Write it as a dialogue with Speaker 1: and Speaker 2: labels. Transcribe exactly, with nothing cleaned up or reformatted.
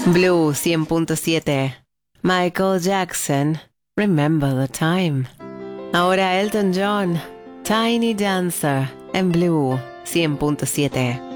Speaker 1: Blue cien punto siete. Michael Jackson, Remember the Time. Ahora Elton John, Tiny Dancer, en Blue cien punto siete.